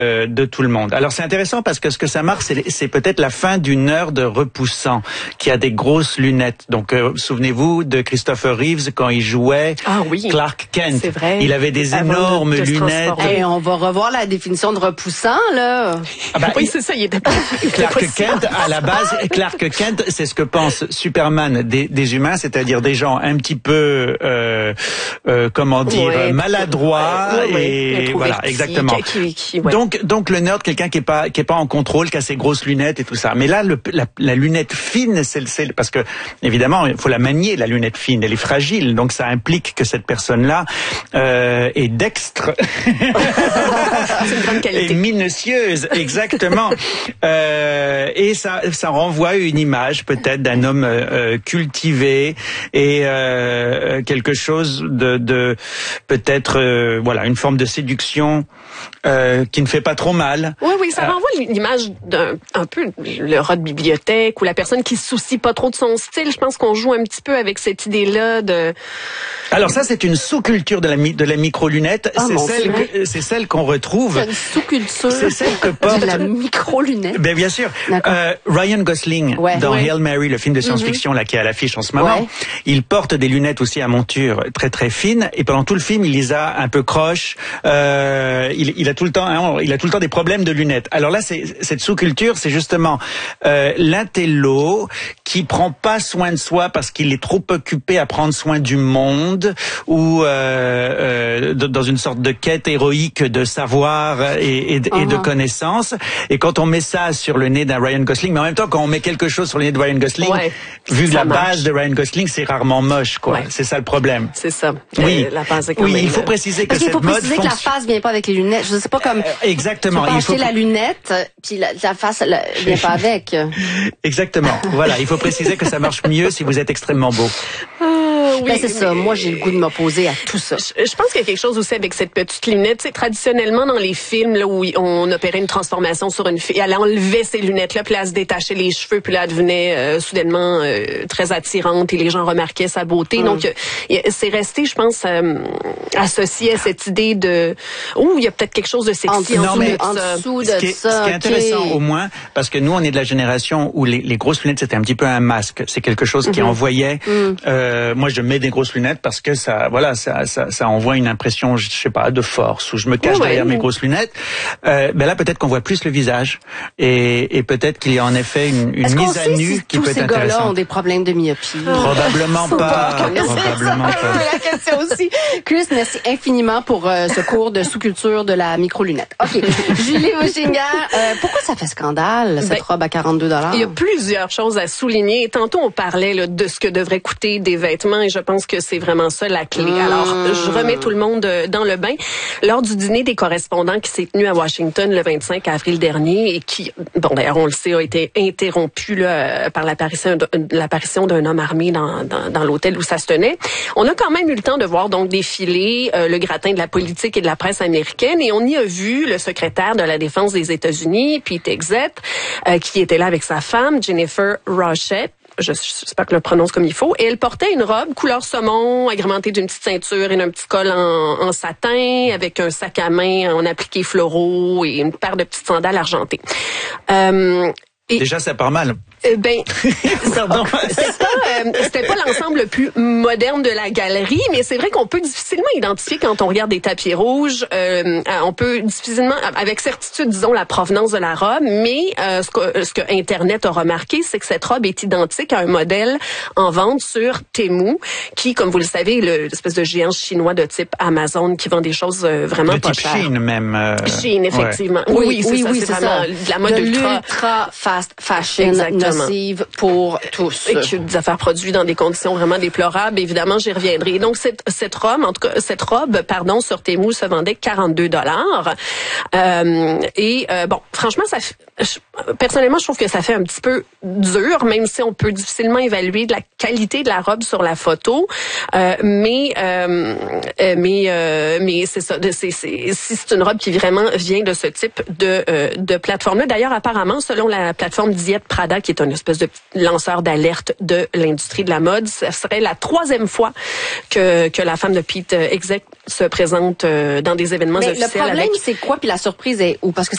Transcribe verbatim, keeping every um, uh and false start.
euh, de tout le monde. Alors c'est intéressant parce que ce que ça marque, c'est, c'est peut-être la fin d'une heure de repoussant qui a des grosses lunettes. Donc euh, souvenez-vous de Christopher Reeves quand il jouait ah, oui. Clark Kent. C'est vrai. Il avait des Avant énormes de, de lunettes. Hey, on va revoir la définition de repoussant là. Ah bah, oui, c'est ça. Il était pas. Clark Kent à la base. Clark Kent, c'est ce que pense Superman des, des humains, c'est-à-dire des gens un petit peu, euh, euh, comment dire, ouais, maladroits ouais, ouais, et voilà, exactement. Qui, qui, ouais. Donc, donc le nerd, quelqu'un qui est pas, qui est pas en contrôle, qui a ses grosses lunettes et tout ça. Mais là, le, la, la lunette fine, c'est, c'est parce que évidemment, il faut la manier, la lunette fine. Elle est fragile, donc ça implique que cette personne-là euh, est dextre c'est une grande qualité. et minutieuse, exactement. euh, et ça, ça renvoie à une image peut-être d'un homme euh, cultivé et euh, quelque chose de, de peut-être euh, voilà une forme de séduction euh, qui ne fait pas trop mal. Oui, oui, ça renvoie euh, l'image d'un un peu le rat de bibliothèque ou la personne qui se soucie pas trop de son style. Je pense qu'on joue un petit peu avec cette idée-là de. Alors ça, c'est une sous-culture de la de la micro-lunette. Ah, c'est bon, celle c'est que, c'est celle qu'on retrouve. C'est une sous-culture. C'est celle que porte de la micro-lunette. Ben bien sûr. Euh, Ryan Gosling ouais. dans ouais. Hail Mary, le film de science-fiction mm-hmm. là qui est à l'affiche en ce moment, ouais. il porte des lunettes aussi à monture très très fines et pendant tout le film, il les a un peu croches. Euh, il, il a tout le temps, hein, il a tout le temps des problèmes de lunettes. Alors là, c'est cette sous-culture, c'est justement euh, l'intello qui prend pas soin de soi parce qu'il est trop occupé à prendre soin du monde ou euh, euh, dans une sorte de quête héroïque de savoir et, et, uh-huh. et de connaissances. Et quand on met ça sur le nez d'un Ryan Gosling, mais en même temps, quand on met quelque chose sur le nez de Ryan Gosling, ouais, vu la marche. base de Ryan Gosling, c'est rarement moche, quoi. Ouais. C'est ça le problème. C'est ça. Oui, euh, la base est quand oui, même... il faut préciser que Parce cette qu'il faut mode préciser fonction... que la face vient pas avec les lunettes. Je sais pas comme. Euh, exactement. Tu peux il faut acheter la lunette, puis la, la face la, vient pas avec. Exactement. Voilà, il faut préciser que ça marche mieux si vous êtes extrêmement beau. Ah, oui, ben c'est ça. Moi, j'ai le goût de m'opposer à tout ça. Je, je pense qu'il y a quelque chose aussi avec cette petite lunette. C'est traditionnellement dans les films là où on opérait une transformation sur une fille, elle enlevait ses lunettes là, puis là, elle se détachait les cheveux, puis là, elle devenait euh, soudainement euh, très attirante et les gens remarquaient sa beauté. Mm. Donc, euh, c'est resté, je pense, euh, associé à cette idée de, ouh, il y a peut-être quelque chose de sexy en, non, dessous mais de en ça. dessous de ce qui est, ça. Ce qui est intéressant okay. au moins, parce que nous, on est de la génération où les, les grosses lunettes, c'était un petit peu un masque. C'est quelque chose qui mm-hmm. envoyait. Mm. Euh, moi, je mets des grosses lunettes parce que ça, voilà, ça, ça, ça envoie une impression, je sais pas, de force, où je me cache oh, derrière ouais. mes grosses lunettes. Euh, ben là, peut-être qu'on voit plus le visage, et, et peut-être qu'il y a en effet une, une mise à nu si qui peut être intéressante. Tous ces gars-là ont des problèmes de myopie. Probablement pas. Probablement pas. C'est la question aussi. Chris, merci infiniment pour euh, ce cours de sous-culture de la micro-lunette. OK. Julie Bouchinger, euh, pourquoi ça fait scandale, cette ben, robe à quarante-deux dollars? Il y a plusieurs choses à souligner. Tantôt, on parlait là, de ce que devraient coûter des vêtements et je pense que c'est vraiment ça la clé. Mmh. Alors, je remets tout le monde dans le bain. Lors du dîner des correspondants qui s'est tenu à Washington le vingt-cinq avril dernier et qui, bon d'ailleurs, on le sait, a été interrompu là, par l'apparition, l'apparition d'un homme armé dans, dans, dans l'hôtel où ça se tenait, on a quand même eu le temps de voir donc défiler euh, le gratin de la politique et de la presse américaine et on y a vu le secrétaire de la Défense des États-Unis, Pete Hegseth, euh, qui était là avec sa femme, Jennifer Rochette. Je j'espère que je le prononce comme il faut. Et elle portait une robe couleur saumon, agrémentée d'une petite ceinture et d'un petit col en, en satin, avec un sac à main en appliqué floraux et une paire de petites sandales argentées. Euh, et Déjà, ça part mal. Euh, ben, Pardon. C'était pas, euh, c'était pas l'ensemble le plus moderne de la galerie, mais c'est vrai qu'on peut difficilement identifier quand on regarde des tapis rouges. Euh, on peut difficilement, avec certitude, disons, la provenance de la robe, mais euh, ce, que, ce que Internet a remarqué, c'est que cette robe est identique à un modèle en vente sur Temu, qui, comme vous le savez, est l'espèce de géant chinois de type Amazon qui vend des choses euh, vraiment de pas type chères. Chine même. Euh... Chine, effectivement. Ouais. Oui, oui, oui, oui, c'est oui, ça. c'est, c'est ça. vraiment de la mode de ultra. l'ultra fast fashion. Exactement. Nocive pour tous. Et que des affaires produites dans des conditions vraiment déplorables. Évidemment, j'y reviendrai. Donc, cette, cette robe, en tout cas, cette robe, pardon, sur Temu se vendait quarante-deux dollars. Euh, et, euh, bon, franchement, ça fait, je, personnellement, je trouve que ça fait un petit peu dur, même si on peut difficilement évaluer de la qualité de la robe sur la photo. Euh, mais, euh, mais, euh, mais c'est ça, c'est, c'est, si c'est une robe qui vraiment vient de ce type de, euh, de plateforme-là. D'ailleurs, apparemment, selon la plateforme Diet Prada, qui est une espèce de lanceur d'alerte de l'industrie de la mode, ce serait la troisième fois que, que la femme de Pete Hegseth se présente dans des événements mais officiels. Le problème, avec... c'est quoi? Puis la surprise est où? Parce que